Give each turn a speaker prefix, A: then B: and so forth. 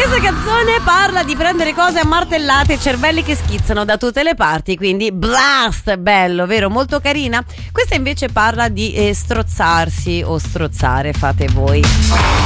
A: Questa canzone parla di prendere cose a martellate e cervelli che schizzano da tutte le parti, quindi blast, bello, vero? Molto carina. Questa invece parla di strozzarsi o strozzare, fate voi.